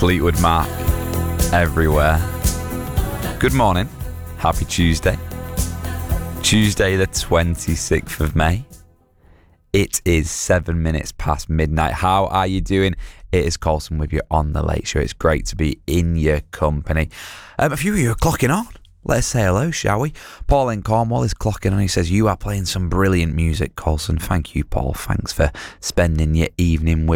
Fleetwood Mac everywhere. Good morning. Happy Tuesday. Tuesday the 26th of May. It is 7 minutes past midnight. How are you doing? It is Colson with you on The Late Show. It's great to be in your company. A few of you are clocking on. Let's say hello, shall we? Paul in Cornwall is clocking on. He says, you are playing some brilliant music, Colson. Thank you, Paul. Thanks for spending your evening with